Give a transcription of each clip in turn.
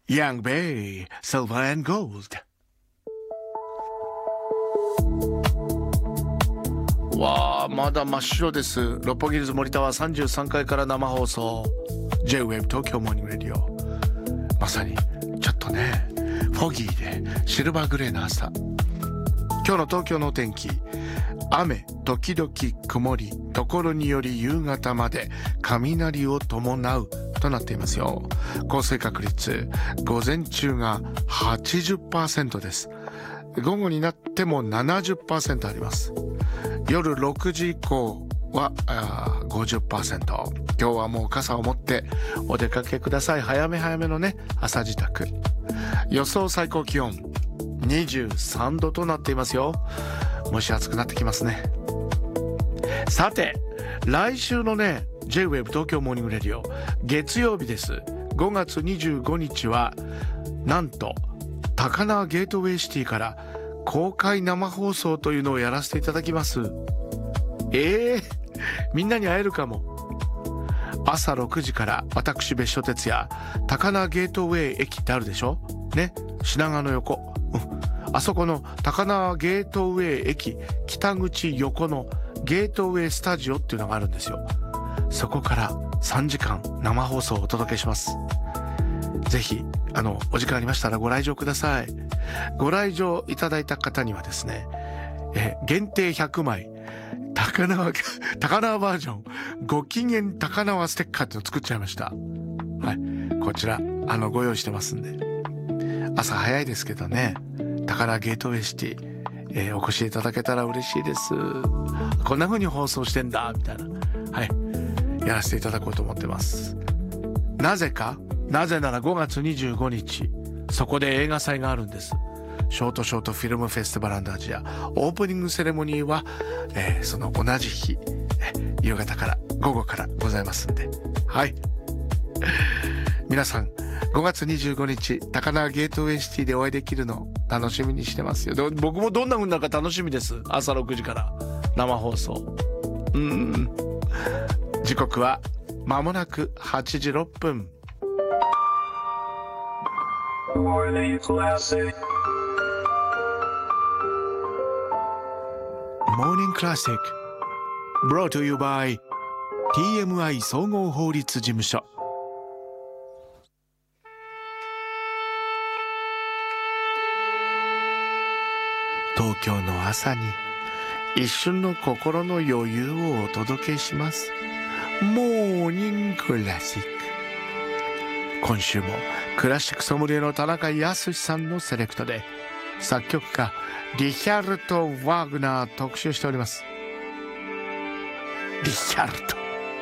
Young Bay, Silver and Gold。 わあ、まだ真っ白です。六本木ヒルズ森田は33階から生放送 J-Wave 東京モーニングレディオ。まさにちょっとねフォギーでシルバーグレーの朝。今日の東京のお天気、雨時々曇り、ところにより夕方まで雷を伴うとなっていますよ。降水確率午前中が 80% です。午後になっても 70% あります。夜6時以降は50%。今日はもう傘を持ってお出かけください。早め早めのね朝支度。予想最高気温23度となっていますよ。蒸し暑くなってきますね。さて来週のね J-Wave 東京モーニングレディオ月曜日です。5月25日はなんと高輪ゲートウェイシティから公開生放送というのをやらせていただきます。みんなに会えるかも。朝6時から私別所哲也、高輪ゲートウェイ駅ってあるでしょね、品川の横、あそこの高輪ゲートウェイ駅北口横のゲートウェイスタジオっていうのがあるんですよ。そこから3時間生放送をお届けします。ぜひお時間ありましたらご来場ください。ご来場いただいた方にはですね、限定100枚高輪バージョンご機嫌高輪ステッカーっていうのを作っちゃいました。はい、こちらご用意してますんで、朝早いですけどね、高輪ゲートウェイシティ、お越しいただけたら嬉しいです。こんな風に放送してんだみたいな、はい、やらせていただこうと思ってます。なぜなら5月25日そこで映画祭があるんです。ショートフィルムフェスティバル&アジアオープニングセレモニーは、その同じ日、夕方から午後からございますんで、はい皆さん5月25日高輪ゲートウェイシティでお会いできるの楽しみにしてますよ。で僕もどんな風になるか楽しみです。朝6時から生放送。時刻は間もなく8時6分。Morning Classic Morning Classic Brought to you by TMI 総合法律事務所。東京の朝に一瞬の心の余裕をお届けします。モーニングクラシック。今週もクラシックソムリエの田中康さんのセレクトで作曲家リヒャルト・ワーグナー特集しております。リヒャルト、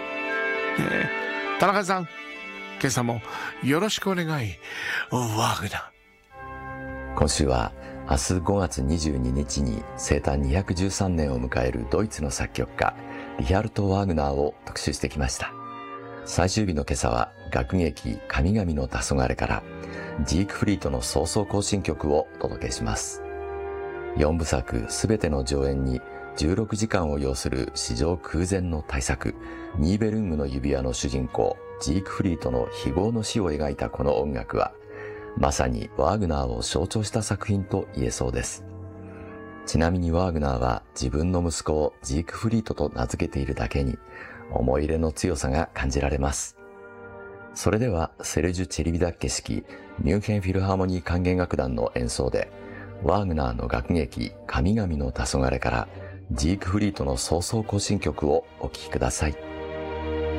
田中さん、今朝もよろしくお願い。ワーグナー。今週は明日5月22日に生誕213年を迎えるドイツの作曲家リヒャルト・ワーグナーを特集してきました。最終日の今朝は楽劇神々の黄昏からジークフリートの早々行進曲をお届けします。4部作すべての上演に16時間を要する史上空前の大作、ニーベルングの指輪の主人公ジークフリートの非業の死を描いたこの音楽はまさにワーグナーを象徴した作品と言えそうです。ちなみにワーグナーは自分の息子をジークフリートと名付けているだけに思い入れの強さが感じられます。それではセルジュ・チェリビダッケ式ミュンヘンフィルハーモニー管弦楽団の演奏でワーグナーの楽劇神々の黄昏からジークフリートの早々行進曲をお聴きください。